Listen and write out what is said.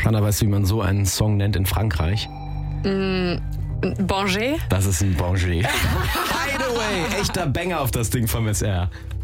Shanna, weißt du, wie man so einen Song nennt in Frankreich? Banger? Das ist ein Banger. Hideaway, echter Banger auf das Ding vom SR.